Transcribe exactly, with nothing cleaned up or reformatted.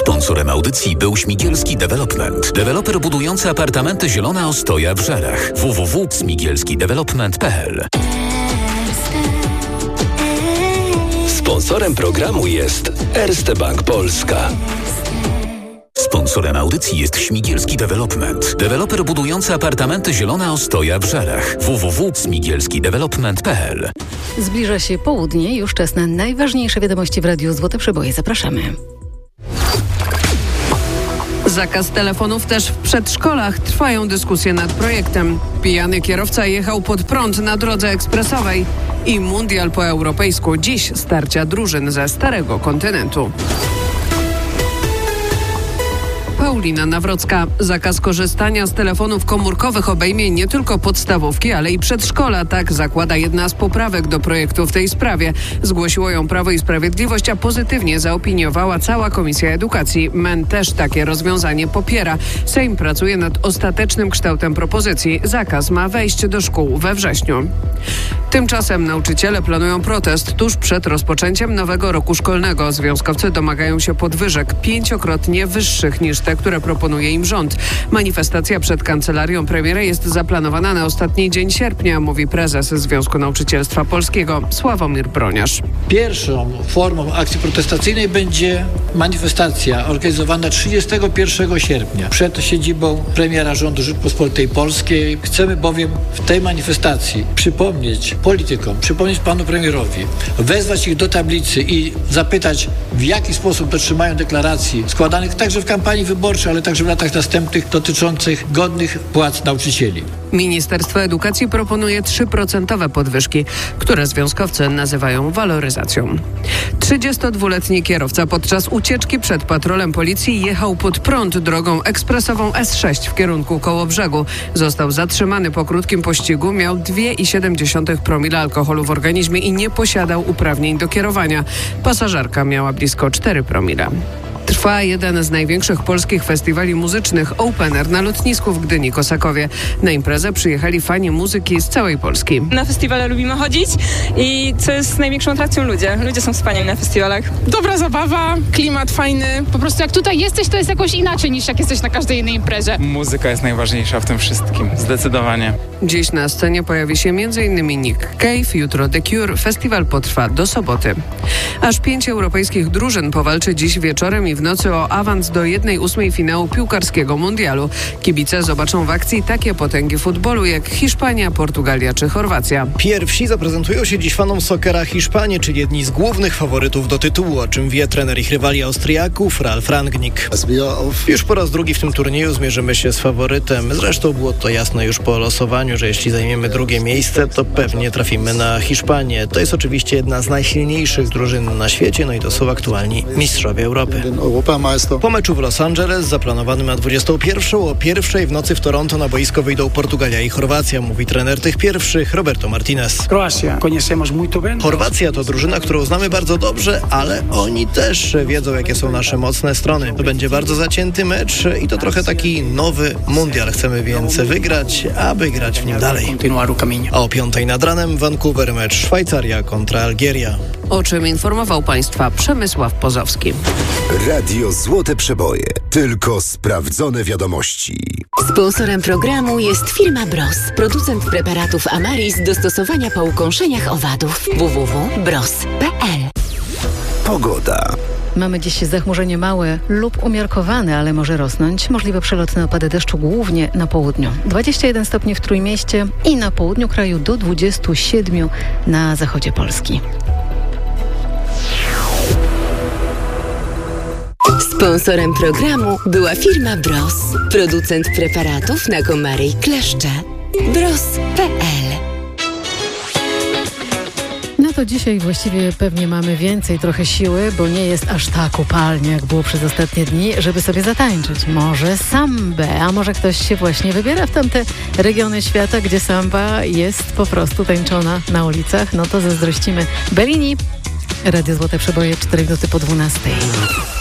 Sponsorem audycji był Śmigielski Development. Deweloper budujący apartamenty Zielona Ostoja w Żarach. w w w kropka śmigielski development kropka p l. Sponsorem programu jest Erste Bank Polska. Sponsorem audycji jest Śmigielski Development. Deweloper budujący apartamenty Zielona Ostoja w Żarach. w w w kropka śmigielski development kropka p l. Zbliża się południe, już czas na najważniejsze wiadomości w Radiu Złote Przeboje. Zapraszamy. Zakaz telefonów też w przedszkolach. Trwają dyskusje nad projektem. Pijany kierowca jechał pod prąd na drodze ekspresowej. I mundial po europejsku. Dziś starcia drużyn ze starego kontynentu. Paulina Nawrocka. Zakaz korzystania z telefonów komórkowych obejmie nie tylko podstawówki, ale i przedszkola. Tak zakłada jedna z poprawek do projektu w tej sprawie. Zgłosiło ją Prawo i Sprawiedliwość, a pozytywnie zaopiniowała cała Komisja Edukacji. M E N też takie rozwiązanie popiera. Sejm pracuje nad ostatecznym kształtem propozycji. Zakaz ma wejść do szkół we wrześniu. Tymczasem nauczyciele planują protest tuż przed rozpoczęciem nowego roku szkolnego. Związkowcy domagają się podwyżek pięciokrotnie wyższych niż te, które proponuje im rząd. Manifestacja przed kancelarią premiera jest zaplanowana na ostatni dzień sierpnia, mówi prezes Związku Nauczycielstwa Polskiego Sławomir Broniarz. Pierwszą formą akcji protestacyjnej będzie manifestacja organizowana trzydziestego pierwszego sierpnia przed siedzibą premiera rządu Rzeczypospolitej Polskiej. Chcemy bowiem w tej manifestacji przypomnieć politykom, przypomnieć panu premierowi, wezwać ich do tablicy i zapytać, w jaki sposób dotrzymają deklaracji składanych także w kampanii wyborczej, ale także w latach następnych dotyczących godnych płac nauczycieli. Ministerstwo Edukacji proponuje trzy procent podwyżki, które związkowcy nazywają waloryzacją. trzydziestodwuletni kierowca podczas ucieczki przed patrolem policji jechał pod prąd drogą ekspresową S sześć w kierunku Kołobrzegu. Został zatrzymany po krótkim pościgu, miał dwa przecinek siedem promila alkoholu w organizmie i nie posiadał uprawnień do kierowania. Pasażerka miała blisko cztery promile. Trwa jeden z największych polskich festiwali muzycznych Open Air na lotnisku w Gdyni-Kosakowie. Na imprezę przyjechali fani muzyki z całej Polski. Na festiwale lubimy chodzić i co jest największą atrakcją ludzie. Ludzie są wspaniali na festiwalach. Dobra zabawa, klimat fajny. Po prostu jak tutaj jesteś, to jest jakoś inaczej niż jak jesteś na każdej innej imprezie. Muzyka jest najważniejsza w tym wszystkim, zdecydowanie. Dziś na scenie pojawi się między innymi Nick Cave, jutro The Cure. Festiwal potrwa do soboty. Aż pięć europejskich drużyn powalczy dziś wieczorem i w nocy o awans do jednej ósmej finału piłkarskiego mundialu. Kibice zobaczą w akcji takie potęgi futbolu jak Hiszpania, Portugalia czy Chorwacja. Pierwsi zaprezentują się dziś fanom sokera Hiszpanie, czyli jedni z głównych faworytów do tytułu, o czym wie trener ich rywali Austriaków Ralf Rangnick. Już po raz drugi w tym turnieju zmierzymy się z faworytem. Zresztą było to jasne już po losowaniu, że jeśli zajmiemy drugie miejsce, to pewnie trafimy na Hiszpanię. To jest oczywiście jedna z najsilniejszych drużyn na świecie, no i to są aktualni mistrzowie Europy. Po meczu w Los Angeles, zaplanowanym na dwudziestą pierwszą, o pierwszej w nocy w Toronto na boisko wyjdą Portugalia i Chorwacja, mówi trener tych pierwszych Roberto Martinez. Chorwacja to drużyna, którą znamy bardzo dobrze, ale oni też wiedzą, jakie są nasze mocne strony. To będzie bardzo zacięty mecz i to trochę taki nowy mundial. Chcemy więc wygrać, aby grać w nim dalej. A o piątej nad ranem Vancouver mecz Szwajcaria kontra Algieria. O czym informował Państwa Przemysław Pozowski. Radio Złote Przeboje. Tylko sprawdzone wiadomości. Sponsorem programu jest firma Bros. Producent preparatów Amaris do stosowania po ukąszeniach owadów. w w w kropka bros kropka p l. Pogoda. Mamy dziś zachmurzenie małe lub umiarkowane, ale może rosnąć. Możliwe przelotne opady deszczu głównie na południu. dwadzieścia jeden stopni w Trójmieście i na południu kraju do dwudziestu siedmiu na zachodzie Polski. Sponsorem programu była firma Bros. Producent preparatów na komary i kleszcze. bros kropka p l. No to dzisiaj właściwie pewnie mamy więcej trochę siły, bo nie jest aż tak upalnie, jak było przez ostatnie dni, żeby sobie zatańczyć. Może sambę, a może ktoś się właśnie wybiera w tamte regiony świata, gdzie samba jest po prostu tańczona na ulicach. No to zazdrościmy. Bellini, Radio Złote Przeboje, cztery minuty po dwunastej.